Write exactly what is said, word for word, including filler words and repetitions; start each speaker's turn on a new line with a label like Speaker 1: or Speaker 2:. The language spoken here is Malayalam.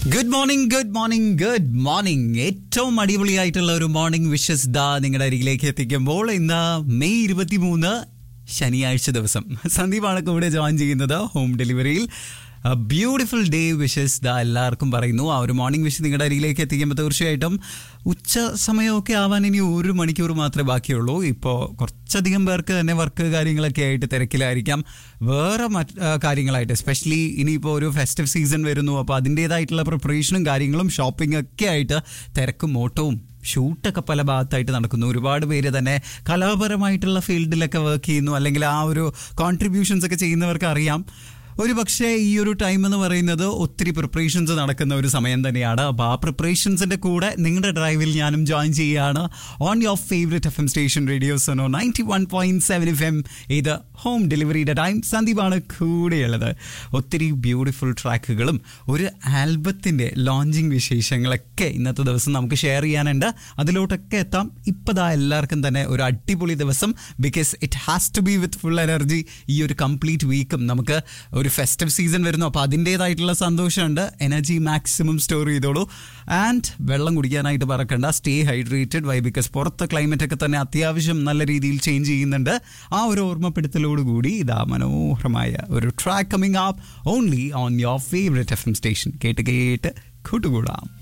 Speaker 1: Good morning good morning good morning ഏറ്റവും അടിപൊളിയായിട്ടുള്ള ഒരു മോർണിംഗ് വിഷസ് ദാ നിങ്ങളുടെ അരികിലേക്ക് എത്തിക്കുമ്പോൾ ഇന്ന് മെയ് ഇരുപത്തി മൂന്ന് ശനിയാഴ്ച ദിവസം സന്ദീപാണ് കൂടെ ജോയിൻ ചെയ്യുന്നത് ഹോം ഡെലിവറിയിൽ. ബ്യൂട്ടിഫുൾ ഡേ വിഷസ് ദാ എല്ലാവർക്കും പറയുന്നു. ആ ഒരു മോർണിംഗ് വിഷ് നിങ്ങളുടെ അരികിലേക്ക് എത്തിക്കുമ്പോൾ തീർച്ചയായിട്ടും ഉച്ച സമയമൊക്കെ ആവാൻ ഇനി ഒരു മണിക്കൂർ മാത്രമേ ബാക്കിയുള്ളൂ. ഇപ്പോൾ കുറച്ചധികം പേർക്ക് തന്നെ വർക്ക് കാര്യങ്ങളൊക്കെ ആയിട്ട് തിരക്കിലായിരിക്കാം. വേറെ മറ്റ് കാര്യങ്ങളായിട്ട് എസ്പെഷ്യലി ഇനിയിപ്പോൾ ഒരു ഫെസ്റ്റീവ് സീസൺ വരുന്നു. അപ്പോൾ അതിൻ്റേതായിട്ടുള്ള പ്രിപ്പറേഷനും കാര്യങ്ങളും ഷോപ്പിംഗ് ഒക്കെ ആയിട്ട് തിരക്കും ഓട്ടവും ഷൂട്ടൊക്കെ പല ഭാഗത്തായിട്ട് നടക്കുന്നു. ഒരുപാട് പേര് തന്നെ കലാപരമായിട്ടുള്ള ഫീൽഡിലൊക്കെ വർക്ക് ചെയ്യുന്നു, അല്ലെങ്കിൽ ആ ഒരു കോൺട്രിബ്യൂഷൻസ് ഒക്കെ ചെയ്യുന്നവർക്ക് അറിയാം. ഒരു പക്ഷേ ഈ ഒരു ടൈം എന്ന് പറയുന്നത് ഒത്തിരി പ്രിപ്പറേഷൻസ് നടക്കുന്ന ഒരു സമയം തന്നെയാണ്. അപ്പോൾ ആ പ്രിപ്പറേഷൻസിൻ്റെ കൂടെ നിങ്ങളുടെ ഡ്രൈവിൽ ഞാനും ജോയിൻ ചെയ്യുകയാണ് on your favourite F M station radio Suno ninety one point seven F M. ഇത് ഹോം ഡെലിവറിയുടെ ടൈം. സന്ദീപാണ് കൂടെയുള്ളത്. ഒത്തിരി ബ്യൂട്ടിഫുൾ ട്രാക്കുകളും ഒരു ആൽബത്തിൻ്റെ ലോഞ്ചിങ് വിശേഷങ്ങളൊക്കെ ഇന്നത്തെ ദിവസം നമുക്ക് ഷെയർ ചെയ്യാനുണ്ട്. അതിലോട്ടൊക്കെ എത്താം. ഇപ്പതാ എല്ലാവർക്കും തന്നെ ഒരു അടിപൊളി ദിവസം. Because it has to B with full energy. ഈ ഒരു കംപ്ലീറ്റ് വീക്കും നമുക്ക് ഒരു ഫെസ്റ്റീവ് സീസൺ വരുന്നു. അപ്പോൾ അതിൻ്റേതായിട്ടുള്ള സന്തോഷമുണ്ട്. എനർജി മാക്സിമം സ്റ്റോർ ചെയ്തോളൂ. ആൻഡ് വെള്ളം കുടിക്കാനായിട്ട് പറക്കണ്ട. Stay hydrated. വൈ ബിക്കോസ് പുറത്തെ ക്ലൈമറ്റ് ഒക്കെ തന്നെ അത്യാവശ്യം നല്ല രീതിയിൽ ചേഞ്ച് ചെയ്യുന്നുണ്ട്. ആ ഒരു ഓർമ്മപ്പെടുത്തലോടുകൂടി ഇതാ മനോഹരമായ ഒരു track coming up only on your favourite F M station. കേട്ട് കേട്ട് കൂട്ടുകൂടാം.